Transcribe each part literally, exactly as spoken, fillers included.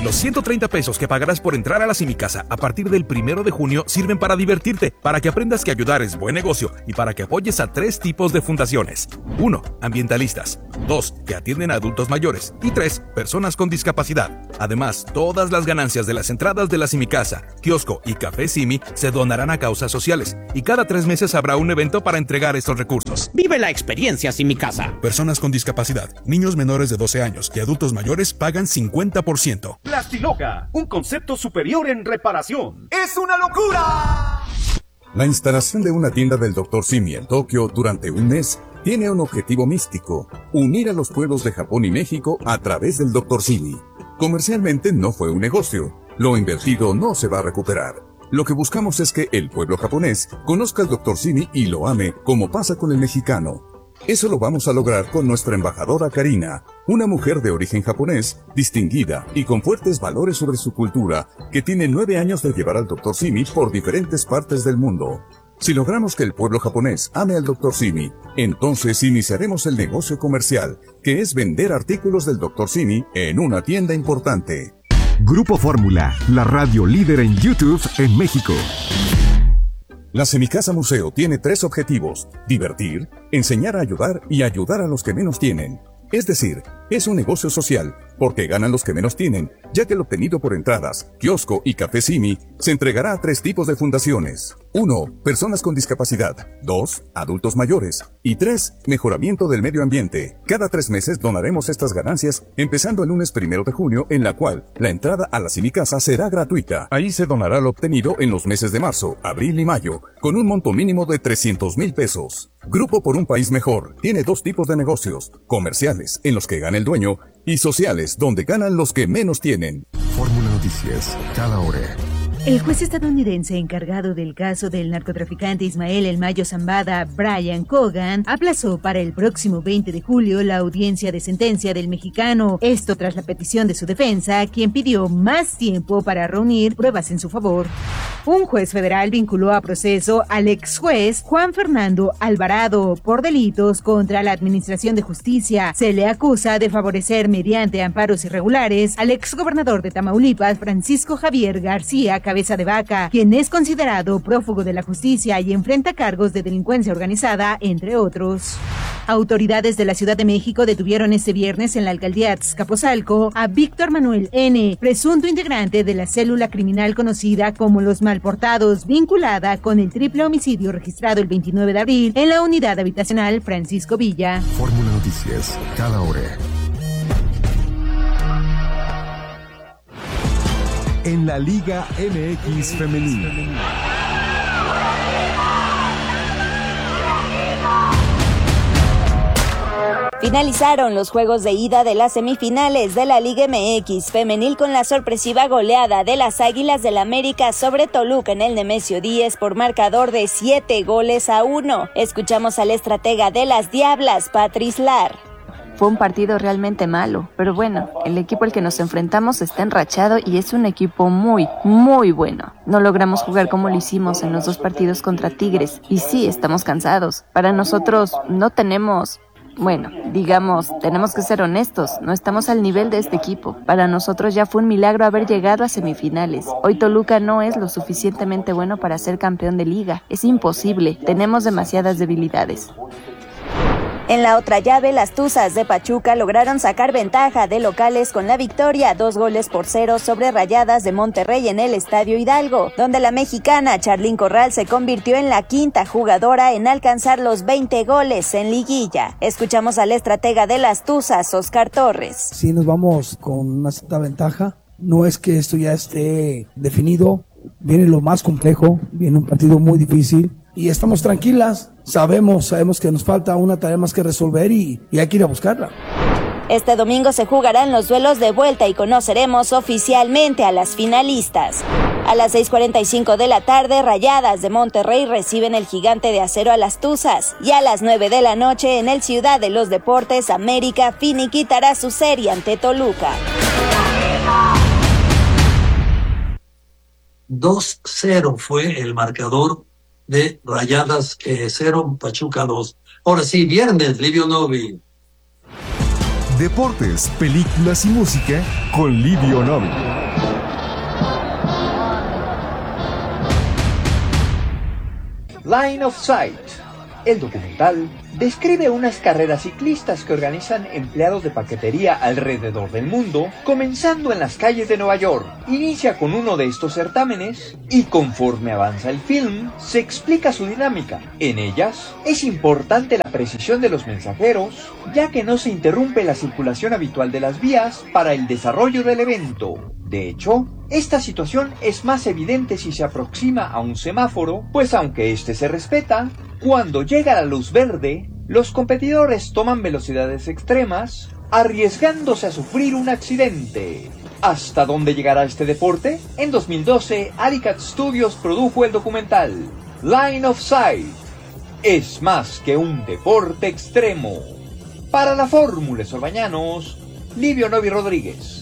Los ciento treinta pesos que pagarás por entrar a la Semicasa a partir del primero de junio sirven para divertirte, para que aprendas que ayudar es buen negocio y para que apoyes a tres tipos de fundaciones. uno. Ambientalistas. dos. Que atienden a adultos mayores. Y tres. Personas con discapacidad. Además, todas las ganancias de las entradas de la Semicasa, kiosco y Café Simi se donarán a causas sociales. Y cada tres meses habrá un evento para entregar estos recursos. Vive la experiencia Semicasa. Personas con discapacidad, niños menores de doce años y adultos mayores pagan cincuenta por ciento. Plastiloca, un concepto superior en reparación. ¡Es una locura! La instalación de una tienda del doctor Simi en Tokio durante un mes tiene un objetivo místico: unir a los pueblos de Japón y México a través del doctor Simi. Comercialmente no fue un negocio. Lo invertido no se va a recuperar. Lo que buscamos es que el pueblo japonés conozca al doctor Simi y lo ame, como pasa con el mexicano. Eso lo vamos a lograr con nuestra embajadora Karina, una mujer de origen japonés, distinguida y con fuertes valores sobre su cultura, que tiene nueve años de llevar al doctor Simi por diferentes partes del mundo. Si logramos que el pueblo japonés ame al doctor Simi, entonces iniciaremos el negocio comercial, que es vender artículos del doctor Simi en una tienda importante. Grupo Fórmula, la radio líder en YouTube en México. La Semicasa Museo tiene tres objetivos: divertir, enseñar a ayudar y ayudar a los que menos tienen. Es decir, es un negocio social, porque ganan los que menos tienen, ya que el obtenido por entradas, kiosco y Café Simi se entregará a tres tipos de fundaciones. uno. Personas con discapacidad. dos. Adultos mayores. Y tres. Mejoramiento del medio ambiente. Cada tres meses donaremos estas ganancias, empezando el lunes primero de junio, en la cual la entrada a la Semicasa será gratuita. Ahí se donará lo obtenido en los meses de marzo, abril y mayo, con un monto mínimo de trescientos mil pesos. Grupo por un País Mejor tiene dos tipos de negocios: comerciales, en los que gana el dueño, y sociales, donde ganan los que menos tienen. Fórmula Noticias, cada hora. El juez estadounidense encargado del caso del narcotraficante Ismael El Mayo Zambada, Brian Cogan, aplazó para el próximo veinte de julio la audiencia de sentencia del mexicano. Esto tras la petición de su defensa, quien pidió más tiempo para reunir pruebas en su favor. Un juez federal vinculó a proceso al ex juez Juan Fernando Alvarado por delitos contra la Administración de Justicia. Se le acusa de favorecer mediante amparos irregulares al exgobernador de Tamaulipas, Francisco Javier García Cabeza de Vaca, quien es considerado prófugo de la justicia y enfrenta cargos de delincuencia organizada, entre otros. Autoridades de la Ciudad de México detuvieron este viernes en la alcaldía Azcapotzalco a Víctor Manuel N., presunto integrante de la célula criminal conocida como Los Malportados, vinculada con el triple homicidio registrado el veintinueve de abril en la unidad habitacional Francisco Villa. Fórmula Noticias, cada hora. En la Liga M X Femenil. Finalizaron los juegos de ida de las semifinales de la Liga M X Femenil con la sorpresiva goleada de las Águilas del América sobre Toluca en el Nemesio Díez por marcador de siete goles a uno. Escuchamos al estratega de las Diablas, Patrice Lar. Fue un partido realmente malo, pero bueno, el equipo al que nos enfrentamos está enrachado y es un equipo muy, muy bueno. No logramos jugar como lo hicimos en los dos partidos contra Tigres, y sí, estamos cansados. Para nosotros no tenemos... Bueno, digamos, tenemos que ser honestos, no estamos al nivel de este equipo. Para nosotros ya fue un milagro haber llegado a semifinales. Hoy Toluca no es lo suficientemente bueno para ser campeón de liga. Es imposible, tenemos demasiadas debilidades. En la otra llave, las Tuzas de Pachuca lograron sacar ventaja de locales con la victoria, dos goles por cero sobre Rayadas de Monterrey en el Estadio Hidalgo, donde la mexicana Charlín Corral se convirtió en la quinta jugadora en alcanzar los veinte goles en liguilla. Escuchamos al estratega de las Tuzas, Oscar Torres. Sí, nos vamos con una cierta ventaja. No es que esto ya esté definido, viene lo más complejo, viene un partido muy difícil. Y estamos tranquilas, sabemos, sabemos que nos falta una tarea más que resolver y, y hay que ir a buscarla. Este domingo se jugarán los duelos de vuelta y conoceremos oficialmente a las finalistas. A las seis cuarenta y cinco de la tarde, Rayadas de Monterrey reciben el Gigante de Acero a las Tuzas. Y a las nueve de la noche, en el Ciudad de los Deportes, América finiquitará su serie ante Toluca. dos cero fue el marcador de Rayadas eh, cero, Pachuca dos. Ahora sí, viernes, Livio Novi. deportes, películas y música con Livio Novi. Line of Sight. El documental describe unas carreras ciclistas que organizan empleados de paquetería alrededor del mundo, comenzando en las calles de Nueva York. Inicia con uno de estos certámenes y conforme avanza el film, se explica su dinámica. En ellas, es importante la precisión de los mensajeros, ya que no se interrumpe la circulación habitual de las vías para el desarrollo del evento. De hecho, esta situación es más evidente si se aproxima a un semáforo, pues aunque este se respeta, cuando llega la luz verde, los competidores toman velocidades extremas, arriesgándose a sufrir un accidente. ¿Hasta dónde llegará este deporte? En dos mil doce, Alicat Studios produjo el documental Line of Sight. Es más que un deporte extremo. Para la Fórmula Sorbañanos, Livio Novi Rodríguez.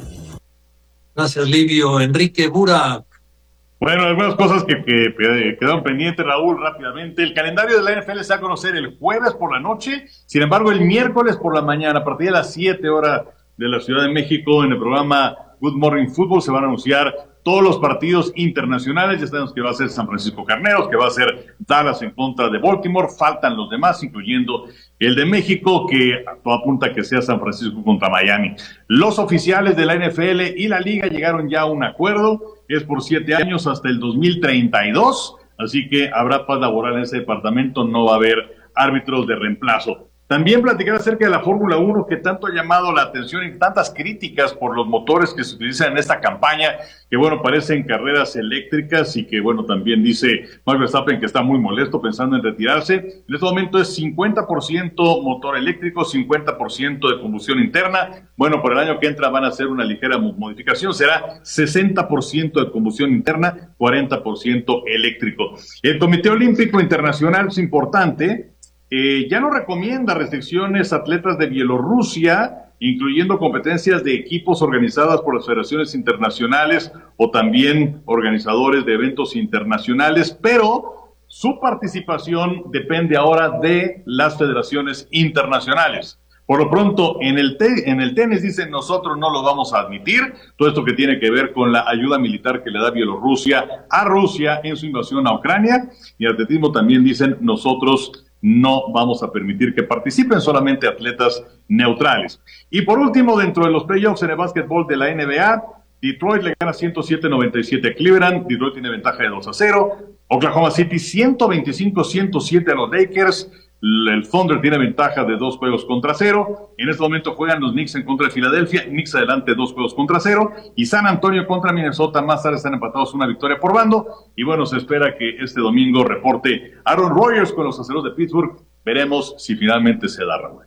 Gracias, Livio. Enrique Burak. Bueno, algunas cosas que, que, que quedaron pendientes, Raúl, rápidamente. El calendario de la N F L se va a conocer el jueves por la noche, sin embargo, el miércoles por la mañana, a partir de las siete horas de la Ciudad de México, en el programa Good Morning Football, se van a anunciar todos los partidos internacionales. Ya sabemos que va a ser San Francisco Carneros, que va a ser Dallas en contra de Baltimore, faltan los demás, incluyendo el de México, que todo apunta a que sea San Francisco contra Miami. Los oficiales de la N F L y la Liga llegaron ya a un acuerdo, es por siete años hasta el dos mil treinta y dos, así que habrá paz laboral en ese departamento, no va a haber árbitros de reemplazo. También platicar acerca de la Fórmula uno, que tanto ha llamado la atención y tantas críticas por los motores que se utilizan en esta campaña, que bueno, parecen carreras eléctricas y que bueno, también dice Max Verstappen que está muy molesto pensando en retirarse. En este momento es cincuenta por ciento motor eléctrico, cincuenta por ciento de combustión interna. Bueno, por el año que entra van a hacer una ligera modificación, será sesenta por ciento de combustión interna, cuarenta por ciento eléctrico. El Comité Olímpico Internacional es importante. Eh, ya no recomienda restricciones a atletas de Bielorrusia, incluyendo competencias de equipos organizadas por las federaciones internacionales o también organizadores de eventos internacionales, pero su participación depende ahora de las federaciones internacionales. Por lo pronto, en el, te- en el tenis dicen nosotros no lo vamos a admitir, todo esto que tiene que ver con la ayuda militar que le da Bielorrusia a Rusia en su invasión a Ucrania, y en atletismo también dicen nosotros no vamos a permitir que participen solamente atletas neutrales. Y por último, dentro de los playoffs en el básquetbol de la N B A, Detroit le gana ciento siete a noventa y siete a Cleveland, Detroit tiene ventaja de dos a cero, Oklahoma City ciento veinticinco a ciento siete a los Lakers, el Thunder tiene ventaja de dos juegos contra cero, en este momento juegan los Knicks en contra de Filadelfia, Knicks adelante dos juegos contra cero, y San Antonio contra Minnesota, más tarde están empatados una victoria por bando, y bueno, se espera que este domingo reporte Aaron Rodgers con los aceros de Pittsburgh, veremos si finalmente se da, Raúl.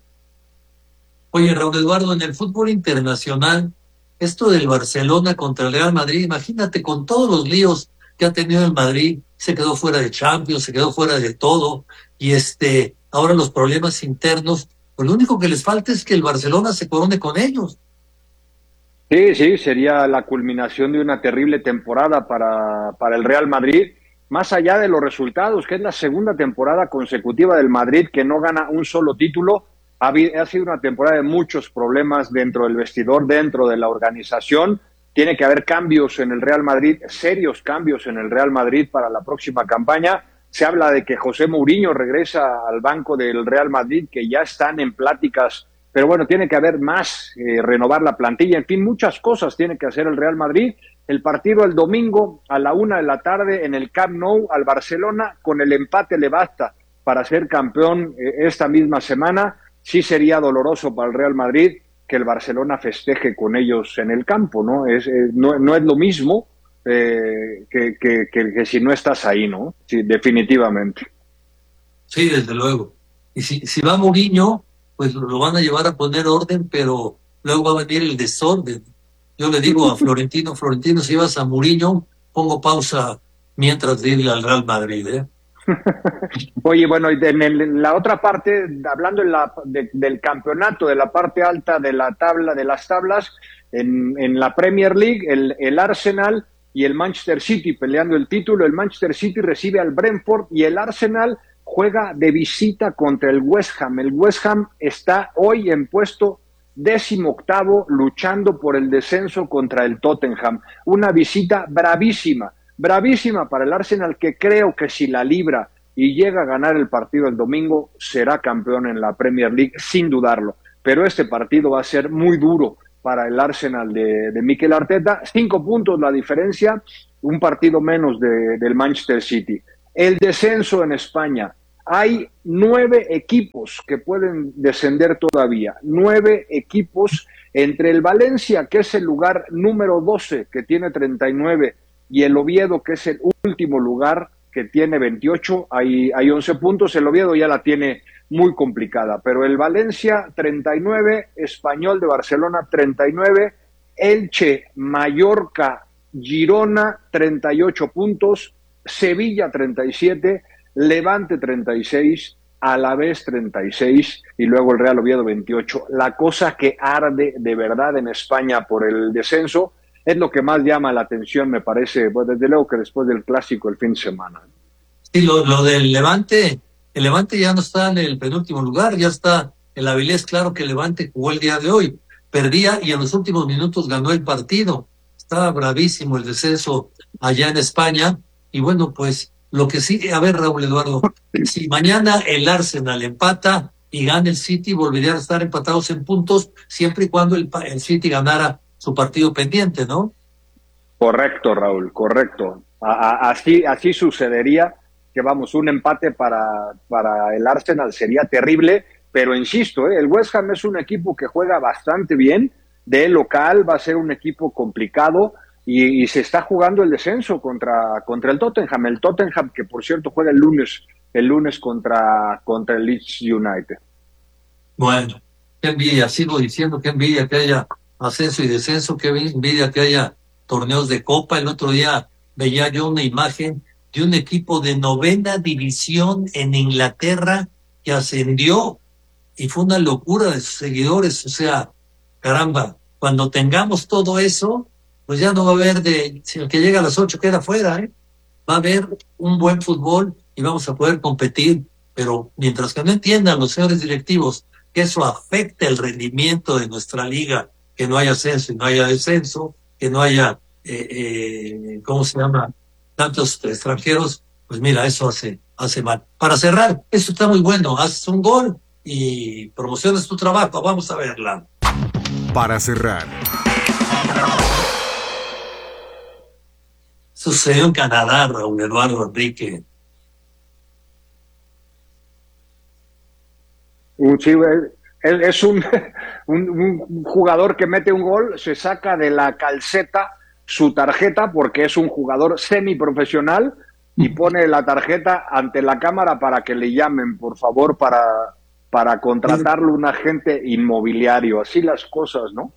Oye, Raúl Eduardo, en el fútbol internacional, esto del Barcelona contra el Real Madrid, imagínate con todos los líos que ha tenido el Madrid, se quedó fuera de Champions, se quedó fuera de todo, y este... ahora los problemas internos, pues lo único que les falta es que el Barcelona se corone con ellos. Sí, sí, sería la culminación de una terrible temporada para, para el Real Madrid, más allá de los resultados, que es la segunda temporada consecutiva del Madrid que no gana un solo título. Ha, ha sido una temporada de muchos problemas dentro del vestidor, dentro de la organización. Tiene que haber cambios en el Real Madrid, serios cambios en el Real Madrid para la próxima campaña. Se habla de que José Mourinho regresa al banco del Real Madrid, que ya están en pláticas, pero bueno, tiene que haber más, eh, renovar la plantilla, en fin, muchas cosas tiene que hacer el Real Madrid. El partido el domingo a la una de la tarde en el Camp Nou al Barcelona, con el empate le basta para ser campeón eh, esta misma semana. Sí sería doloroso para el Real Madrid que el Barcelona festeje con ellos en el campo, ¿no? Es, eh, no, no es lo mismo. Eh, que, que, que, que si no estás ahí, ¿no? Sí, definitivamente. Sí, desde luego. Y si, si va Mourinho, pues lo van a llevar a poner orden, pero luego va a venir el desorden. Yo le digo a Florentino, Florentino, si vas a Mourinho, pongo pausa mientras dile al Real Madrid, ¿eh? Oye, bueno, y en, el, en la otra parte, hablando en la, de, del campeonato, de la parte alta de la tabla, de las tablas, en, en la Premier League, el, el Arsenal y el Manchester City peleando el título. El Manchester City recibe al Brentford y el Arsenal juega de visita contra el West Ham. El West Ham está hoy en puesto décimo octavo, luchando por el descenso contra el Tottenham. Una visita bravísima, bravísima para el Arsenal, que creo que si la libra y llega a ganar el partido el domingo, será campeón en la Premier League, sin dudarlo. Pero este partido va a ser muy duro para el Arsenal de, de Mikel Arteta. Cinco puntos la diferencia, un partido menos de, del Manchester City. El descenso en España. Hay nueve equipos que pueden descender todavía. Nueve equipos entre el Valencia, que es el lugar número doce, que tiene treinta y nueve, y el Oviedo, que es el último lugar, que tiene veintiocho. Hay, hay once puntos. El Oviedo ya la tiene muy complicada, pero el Valencia treinta y nueve, Español de Barcelona treinta y nueve, Elche, Mallorca, Girona treinta y ocho puntos, Sevilla treinta y siete, Levante treinta y seis, Alavés treinta y seis y luego el Real Oviedo veintiocho. La cosa que arde de verdad en España por el descenso es lo que más llama la atención, me parece, pues desde luego que después del clásico el fin de semana. Sí, lo, lo del Levante, el Levante ya no está en el penúltimo lugar, ya está el Avilés. Claro que el Levante jugó el día de hoy, perdía y en los últimos minutos ganó el partido. Estaba bravísimo el descenso allá en España. Y bueno, pues lo que sí, a ver, Raúl Eduardo, si mañana el Arsenal empata y gana el City, volverían a estar empatados en puntos, siempre y cuando el, el City ganara su partido pendiente, ¿no? Correcto, Raúl, correcto. A, a, así, así sucedería, que vamos, un empate para, para el Arsenal sería terrible, pero insisto, ¿eh? el West Ham es un equipo que juega bastante bien, de local va a ser un equipo complicado, y, y se está jugando el descenso contra, contra el Tottenham, el Tottenham que por cierto juega el lunes, el lunes contra, contra el Leeds United. Bueno, qué envidia, sigo diciendo qué envidia que haya ascenso y descenso, qué envidia que haya torneos de copa. El otro día veía yo una imagen de un equipo de novena división en Inglaterra que ascendió y fue una locura de sus seguidores. O sea, caramba, cuando tengamos todo eso, pues ya no va a haber de, si el que llega a las ocho queda fuera, ¿eh? Va a haber un buen fútbol y vamos a poder competir, pero mientras que no entiendan los señores directivos que eso afecta el rendimiento de nuestra liga, que no haya ascenso y no haya descenso, que no haya, eh, eh, ¿cómo se llama?, tantos extranjeros, pues mira, eso hace, hace mal. Para cerrar, esto está muy bueno, haces un gol y promocionas tu trabajo, vamos a verla. Para cerrar. Sucedió en Canadá, Raúl Eduardo Enrique. Uh, sí, es un, un, un jugador que mete un gol, se saca de la calceta su tarjeta porque es un jugador semiprofesional y pone la tarjeta ante la cámara para que le llamen, por favor, para, para contratarlo un agente inmobiliario. Así las cosas, ¿no?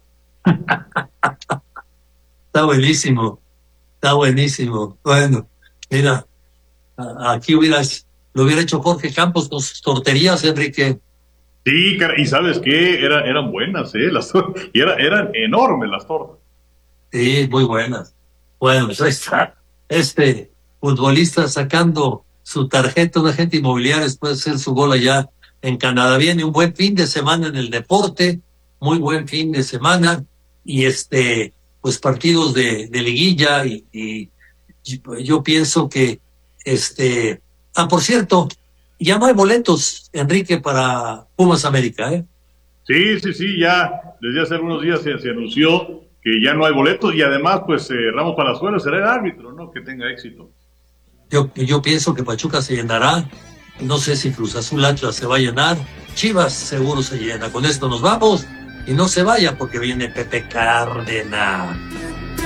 Está buenísimo, está buenísimo. Bueno, mira, aquí hubieras, lo hubiera hecho Jorge Campos con sus torterías, Enrique. Sí, y ¿sabes qué? Era, eran buenas, ¿eh? Las y era, eran enormes las tortas. Sí, muy buenas. Bueno, pues ahí está. Este futbolista sacando su tarjeta, un agente inmobiliario, después de hacer su gol allá en Canadá. Viene un buen fin de semana en el deporte, muy buen fin de semana, y este, pues partidos de, de liguilla, y, y yo pienso que, este, ah, por cierto, ya no hay boletos, Enrique, para Pumas América, ¿eh? Sí, sí, sí, ya desde hace algunos días se, se anunció que ya no hay boletos y además, pues, eh, Ramos Palazuelos será el árbitro, ¿no? Que tenga éxito. Yo, yo pienso que Pachuca se llenará, no sé si Cruz Azul Atlas se va a llenar, Chivas seguro se llena. Con esto nos vamos y no se vaya porque viene Pepe Cárdenas.